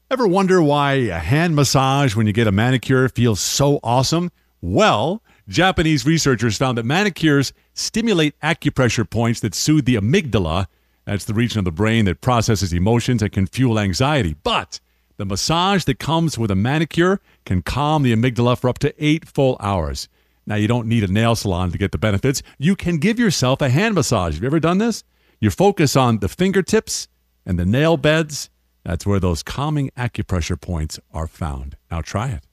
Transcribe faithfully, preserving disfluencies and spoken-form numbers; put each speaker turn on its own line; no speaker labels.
Ever wonder why a hand massage when you get a manicure feels so awesome? Well, Japanese researchers found that manicures stimulate acupressure points that soothe the amygdala. That's the region of the brain that processes emotions and can fuel anxiety. But the massage that comes with a manicure can calm the amygdala for up to eight full hours. Now, you don't need a nail salon to get the benefits. You can give yourself a hand massage. Have you ever done this? You focus on the fingertips and the nail beds. That's where those calming acupressure points are found. Now try it.